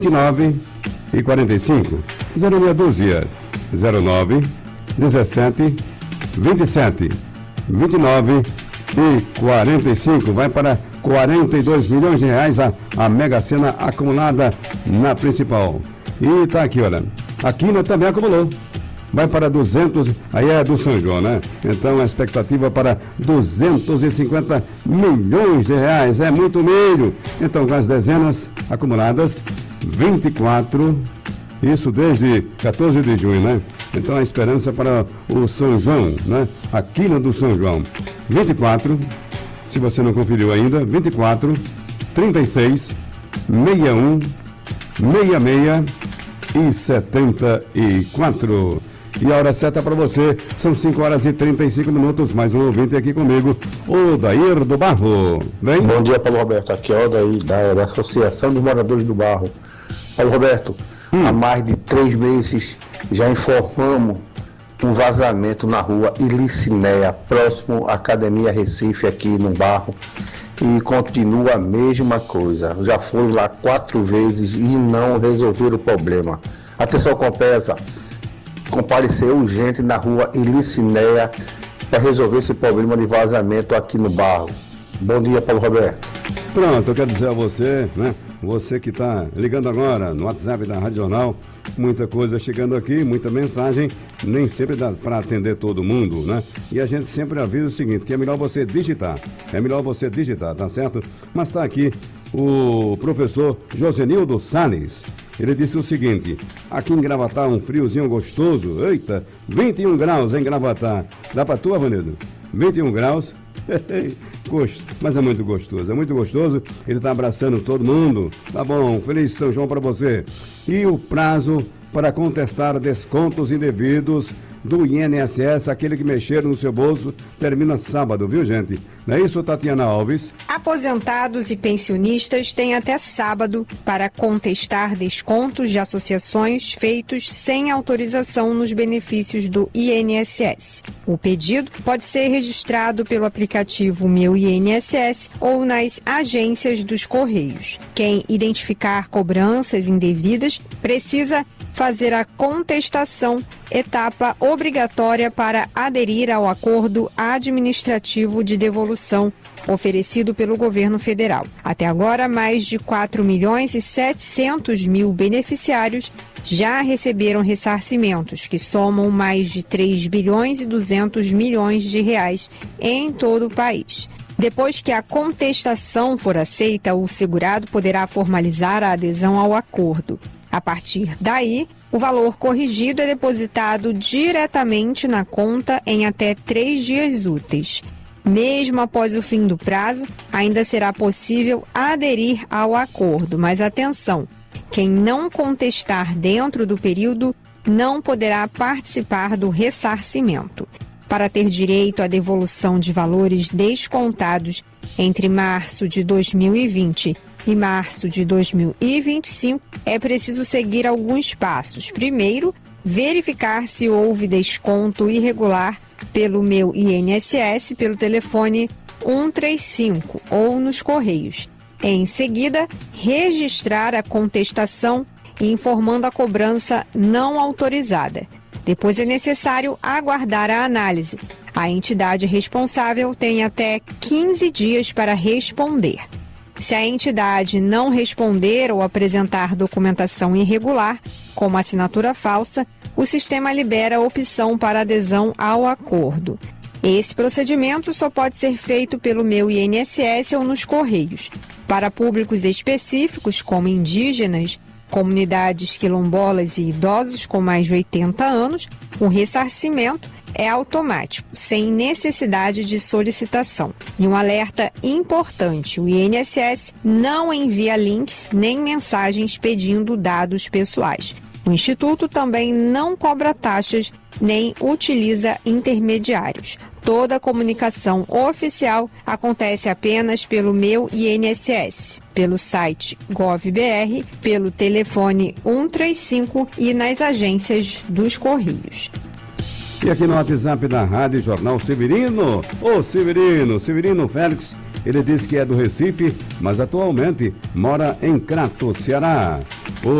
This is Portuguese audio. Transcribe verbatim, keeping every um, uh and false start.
nove e quarenta e cinco. zero meia dúzia zero nove dezessete vinte e sete vinte e nove e quarenta e cinco. Vai para quarenta e dois milhões de reais a, a Mega Sena acumulada na principal. E tá aqui, olha. A Quina também acumulou. Vai para duzentos, aí é do São João, né? Então a expectativa para duzentos e cinquenta milhões de reais. É muito milho. Então com as dezenas acumuladas, vinte e quatro, isso desde quatorze de junho, né? Então a esperança para o São João, né? A Quina do São João. vinte e quatro, se você não conferiu ainda, vinte e quatro, trinta e seis, sessenta e um, sessenta e seis e setenta e quatro. E a hora certa para você, são cinco horas e trinta e cinco minutos, mais um ouvinte aqui comigo, o Odair do Barro. Vem? Bom dia, Paulo Roberto, aqui é o Odair, da, da Associação dos Moradores do Barro. Paulo Roberto, hum. há mais de três meses já informamos um vazamento na rua Ilicinéia, próximo à Academia Recife, aqui no Barro, e continua a mesma coisa. Já foram lá quatro vezes e não resolveram o problema. Atenção, Compesa, comparecer urgente na rua Ilicinéia para resolver esse problema de vazamento aqui no Barro. Bom dia, Paulo Roberto. Pronto, eu quero dizer a você, né? Você que está ligando agora no WhatsApp da Rádio Jornal, muita coisa chegando aqui, muita mensagem, nem sempre dá para atender todo mundo, né? E a gente sempre avisa o seguinte, que é melhor você digitar, é melhor você digitar, tá certo? Mas está aqui o professor Josenildo Salles. Ele disse o seguinte: aqui em Gravatá um friozinho gostoso, eita, vinte e um graus em Gravatá. Dá para tu, Avanildo? vinte e um graus, mas é muito gostoso, é muito gostoso. Ele está abraçando todo mundo. Tá bom, feliz São João para você. E o prazo para contestar descontos indevidos do I N S S, aquele que mexeram no seu bolso, termina sábado, viu, gente? Não é isso, Tatiana Alves? Aposentados e pensionistas têm até sábado para contestar descontos de associações feitos sem autorização nos benefícios do I N S S. O pedido pode ser registrado pelo aplicativo Meu I N S S ou nas agências dos Correios. Quem identificar cobranças indevidas precisa fazer a contestação, etapa obrigatória para aderir ao acordo administrativo de devolução oferecido pelo governo federal. Até agora, mais de quatro milhões e setecentos mil beneficiários já receberam ressarcimentos, que somam mais de três bilhões e duzentos milhões de reais em todo o país. Depois que a contestação for aceita, o segurado poderá formalizar a adesão ao acordo. A partir daí, o valor corrigido é depositado diretamente na conta em até três dias úteis. Mesmo após o fim do prazo, ainda será possível aderir ao acordo, mas atenção, quem não contestar dentro do período não poderá participar do ressarcimento. Para ter direito à devolução de valores descontados entre março de dois mil e vinte e março de dois mil e vinte e cinco, é preciso seguir alguns passos. Primeiro, verificar se houve desconto irregular pelo Meu I N S S pelo telefone um três cinco ou nos Correios. Em seguida, registrar a contestação informando a cobrança não autorizada. Depois é necessário aguardar a análise. A entidade responsável tem até quinze dias para responder. Se a entidade não responder ou apresentar documentação irregular, como assinatura falsa, o sistema libera a opção para adesão ao acordo. Esse procedimento só pode ser feito pelo Meu I N S S ou nos Correios. Para públicos específicos, como indígenas, comunidades quilombolas e idosos com mais de oitenta anos, o ressarcimento é automático, sem necessidade de solicitação. E um alerta importante: o I N S S não envia links nem mensagens pedindo dados pessoais. O Instituto também não cobra taxas nem utiliza intermediários. Toda a comunicação oficial acontece apenas pelo Meu I N S S, pelo site GovBR, pelo telefone um três cinco e nas agências dos Correios. E aqui no WhatsApp da Rádio Jornal Severino, ô Severino, Severino Félix, Ele diz que é do Recife, mas atualmente mora em Crato, Ceará.